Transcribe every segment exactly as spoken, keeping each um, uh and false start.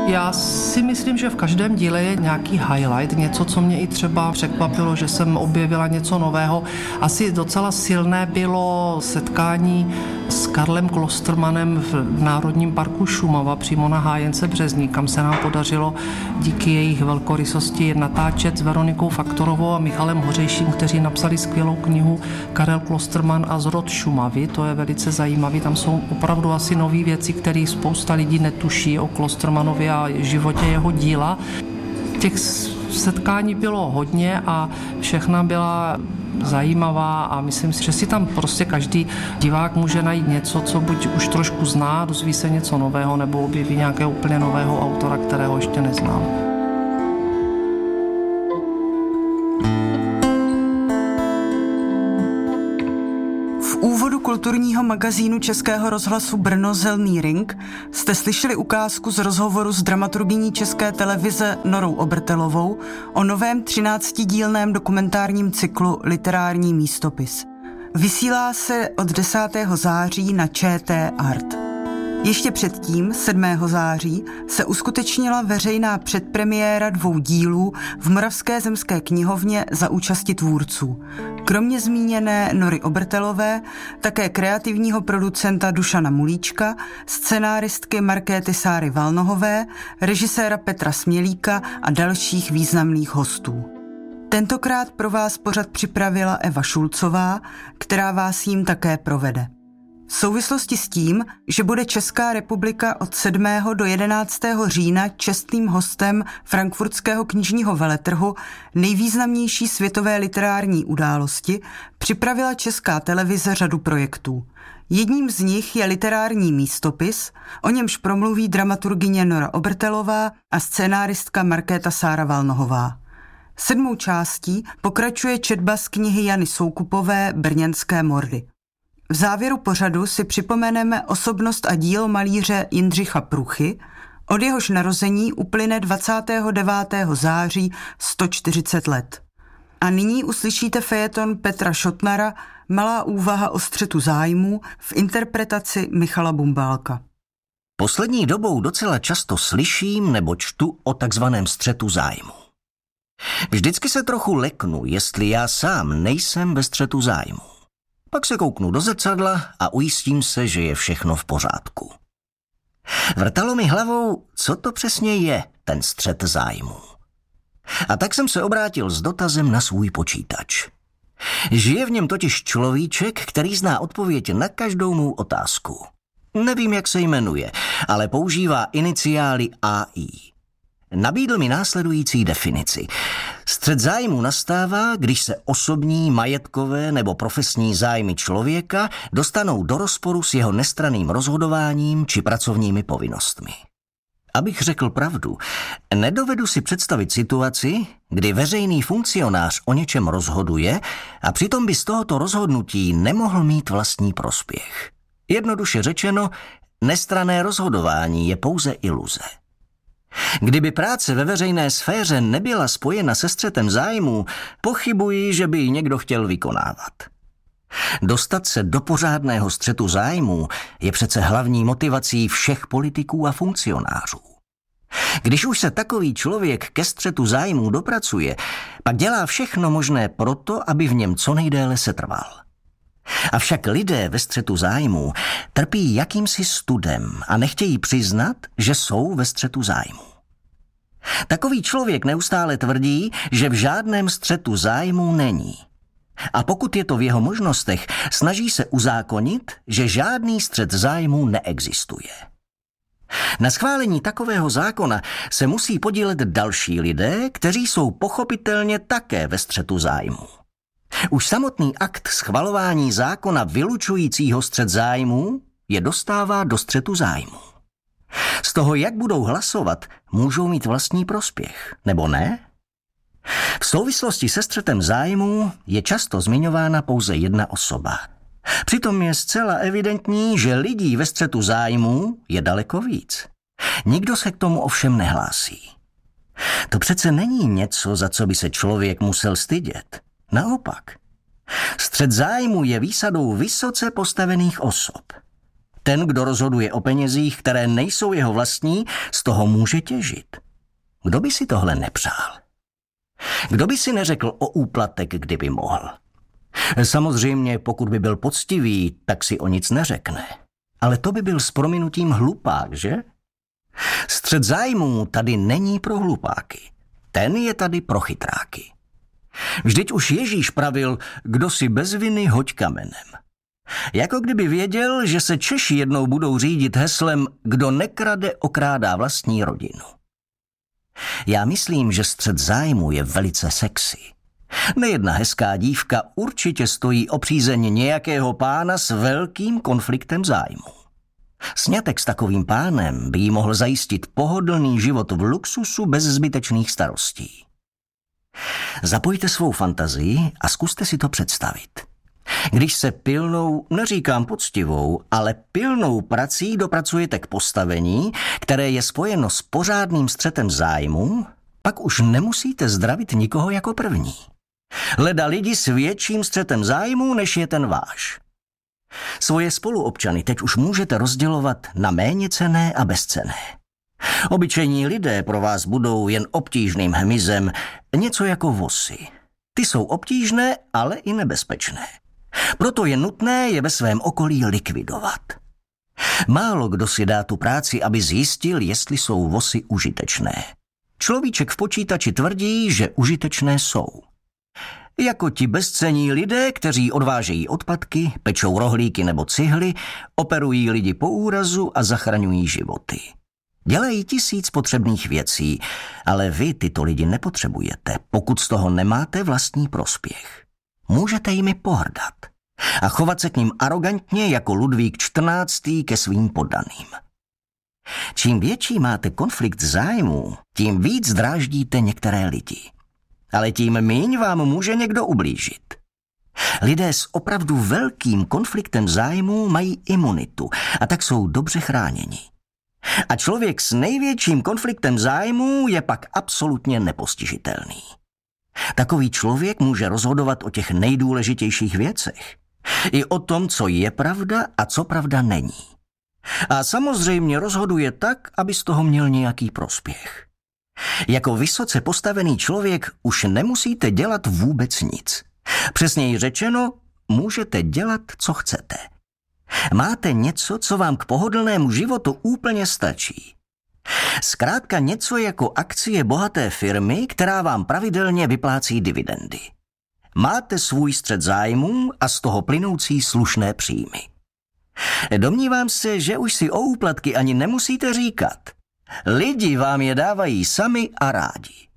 Já si myslím, že v každém díle je nějaký highlight, něco, co mě i třeba překvapilo, že jsem objevila něco nového. Asi docela silné bylo setkání s Karlem Klostermanem v Národním parku Šumava přímo na Hájence Březník, kam se nám podařilo díky jejich velkorysosti natáčet s Veronikou Faktorovou a Michalem Hořejším, kteří napsali skvělou knihu Karel Klosterman a zrod Šumavy. To je velice zajímavý, tam jsou opravdu asi nové věci, které spousta lidí netuší o Klostermanovi a životě jeho díla. Těch setkání bylo hodně a všechna byla zajímavá a myslím si, že si tam prostě každý divák může najít něco, co buď už trošku zná, dozví se něco nového, nebo objeví nějakého úplně nového autora, kterého ještě neznám. V úvodu kulturního magazínu Českého rozhlasu Brno Zelný ring jste slyšeli ukázku z rozhovoru s dramaturgyní České televize Norou Obertelovou o novém třináctidílném dokumentárním cyklu Literární místopis. Vysílá se od desátého září na ČT Art. Ještě předtím, sedmého září, se uskutečnila veřejná předpremiéra dvou dílů v Moravské zemské knihovně za účasti tvůrců. Kromě zmíněné Nory Obertelové, také kreativního producenta Dušana Mulíčka, scenáristky Markéty Sáry Valnohové, režiséra Petra Smělíka a dalších významných hostů. Tentokrát pro vás pořad připravila Eva Šulcová, která vás jím také provede. V souvislosti s tím, že bude Česká republika od sedmého do jedenáctého října čestným hostem frankfurtského knižního veletrhu nejvýznamnější světové literární události, připravila Česká televize řadu projektů. Jedním z nich je literární místopis, o němž promluví dramaturgyně Nora Obertelová a scénáristka Markéta Sára Valnohová. Sedmou částí pokračuje četba z knihy Jany Soukupové Brněnské mordy. V závěru pořadu si připomeneme osobnost a dílo malíře Jindřicha Pruchy, od jehož narození uplyne dvacátého devátého září sto čtyřicet let. A nyní uslyšíte fejeton Petra Šotnara Malá úvaha o střetu zájmů v interpretaci Michala Bumbálka. Poslední dobou docela často slyším nebo čtu o takzvaném střetu zájmu. Vždycky se trochu leknu, jestli já sám nejsem ve střetu zájmu. Pak se kouknu do zrcadla a ujistím se, že je všechno v pořádku. Vrtalo mi hlavou, co to přesně je ten střet zájmu. A tak jsem se obrátil s dotazem na svůj počítač. Žije v něm totiž človíček, který zná odpověď na každou mou otázku. Nevím, jak se jmenuje, ale používá iniciály A I. Nabídl mi následující definici. Střet zájmu nastává, když se osobní, majetkové nebo profesní zájmy člověka dostanou do rozporu s jeho nestranným rozhodováním či pracovními povinnostmi. Abych řekl pravdu, nedovedu si představit situaci, kdy veřejný funkcionář o něčem rozhoduje a přitom by z tohoto rozhodnutí nemohl mít vlastní prospěch. Jednoduše řečeno, nestranné rozhodování je pouze iluze. Kdyby práce ve veřejné sféře nebyla spojena se střetem zájmů, pochybuji, že by ji někdo chtěl vykonávat. Dostat se do pořádného střetu zájmů je přece hlavní motivací všech politiků a funkcionářů. Když už se takový člověk ke střetu zájmů dopracuje, pak dělá všechno možné proto, aby v něm co nejdéle setrval. Avšak lidé ve střetu zájmů trpí jakýmsi studem a nechtějí přiznat, že jsou ve střetu zájmů. Takový člověk neustále tvrdí, že v žádném střetu zájmů není. A pokud je to v jeho možnostech, snaží se uzákonit, že žádný střet zájmů neexistuje. Na schválení takového zákona se musí podílet další lidé, kteří jsou pochopitelně také ve střetu zájmů. Už samotný akt schvalování zákona vylučujícího střet zájmů je dostává do střetu zájmů. Z toho, jak budou hlasovat, můžou mít vlastní prospěch, nebo ne? V souvislosti se střetem zájmů je často zmiňována pouze jedna osoba. Přitom je zcela evidentní, že lidí ve střetu zájmů je daleko víc. Nikdo se k tomu ovšem nehlásí. To přece není něco, za co by se člověk musel stydět. Naopak. Střet zájmu je výsadou vysoce postavených osob. Ten, kdo rozhoduje o penězích, které nejsou jeho vlastní, z toho může těžit. Kdo by si tohle nepřál? Kdo by si neřekl o úplatek, kdyby mohl? Samozřejmě, pokud by byl poctivý, tak si o nic neřekne. Ale to by byl s prominutím hlupák, že? Střet zájmů tady není pro hlupáky. Ten je tady pro chytráky. Vždyť už Ježíš pravil, kdo si bez viny, hoď kamenem. Jako kdyby věděl, že se Češi jednou budou řídit heslem kdo nekrade, okrádá vlastní rodinu. Já myslím, že střet zájmu je velice sexy. Nejedna hezká dívka určitě stojí o přízeň nějakého pána s velkým konfliktem zájmu. Sňatek s takovým pánem by jí mohl zajistit pohodlný život v luxusu bez zbytečných starostí. Zapojte svou fantazii a zkuste si to představit. Když se pilnou, neříkám poctivou, ale pilnou prací dopracujete k postavení, které je spojeno s pořádným střetem zájmu, pak už nemusíte zdravit nikoho jako první. Leda lidi s větším střetem zájmu, než je ten váš. Svoje spoluobčany teď už můžete rozdělovat na méněcenné a bezcenné. Obyčejní lidé pro vás budou jen obtížným hmyzem, něco jako vosy. Ty jsou obtížné, ale i nebezpečné. Proto je nutné je ve svém okolí likvidovat. Málo kdo si dá tu práci, aby zjistil, jestli jsou vosy užitečné. Človíček v počítači tvrdí, že užitečné jsou. Jako ti bezcenní lidé, kteří odvážejí odpadky, pečou rohlíky nebo cihly, operují lidi po úrazu a zachraňují životy. Dělají tisíc potřebných věcí, ale vy tyto lidi nepotřebujete, pokud z toho nemáte vlastní prospěch. Můžete jimi pohrdat a chovat se k ním arogantně jako Ludvík čtrnáctý ke svým poddaným. Čím větší máte konflikt zájmů, tím víc dráždíte některé lidi. Ale tím míň vám může někdo ublížit. Lidé s opravdu velkým konfliktem zájmů mají imunitu a tak jsou dobře chráněni. A člověk s největším konfliktem zájmů je pak absolutně nepostižitelný. Takový člověk může rozhodovat o těch nejdůležitějších věcech. I o tom, co je pravda a co pravda není. A samozřejmě rozhoduje tak, aby z toho měl nějaký prospěch. Jako vysoce postavený člověk už nemusíte dělat vůbec nic. Přesněji řečeno, můžete dělat, co chcete. Máte něco, co vám k pohodlnému životu úplně stačí. Zkrátka něco jako akcie bohaté firmy, která vám pravidelně vyplácí dividendy. Máte svůj střet zájmů a z toho plynoucí slušné příjmy. Domnívám se, že už si o úplatky ani nemusíte říkat. Lidi vám je dávají sami a rádi.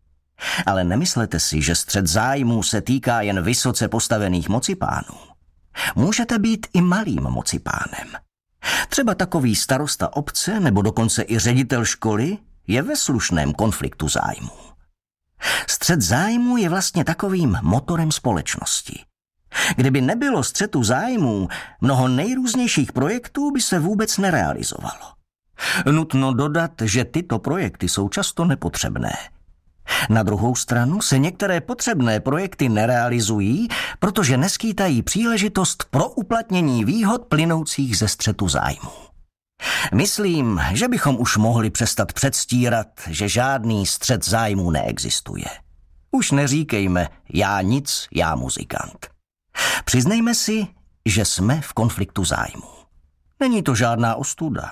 Ale nemyslete si, že střet zájmů se týká jen vysoce postavených mocipánů. Můžete být i malým mocipánem. Třeba takový starosta obce nebo dokonce i ředitel školy je ve slušném konfliktu zájmů. Střet zájmů je vlastně takovým motorem společnosti. Kdyby nebylo střetu zájmů, mnoho nejrůznějších projektů by se vůbec nerealizovalo. Nutno dodat, že tyto projekty jsou často nepotřebné. Na druhou stranu se některé potřebné projekty nerealizují, protože neskýtají příležitost pro uplatnění výhod plynoucích ze střetu zájmů. Myslím, že bychom už mohli přestat předstírat, že žádný střet zájmů neexistuje. Už neříkejme já nic, já muzikant. Přiznejme si, že jsme v konfliktu zájmů. Není to žádná ostuda.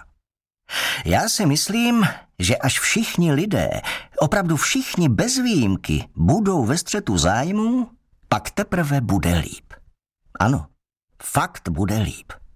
Já si myslím, že až všichni lidé, opravdu všichni bez výjimky, budou ve střetu zájmů, pak teprve bude líp. Ano, fakt bude líp.